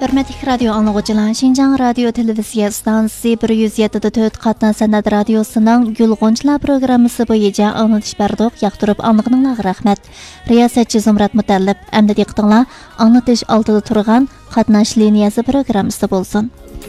Hörmətli radio anlıqçılar, Şinjan Radio Televiziya stansiyası 107.4 qatna sənəd radiosunun Gülğunçlar proqramısı boyunca anlatış berdıq, yaxtırıb anlığınızға rəhmət. Riyasətçi Zumrat Mutallib, əmdə diqqətinizlər anlatış altıda turğan qatnaş liniyası proqramısı bolsun.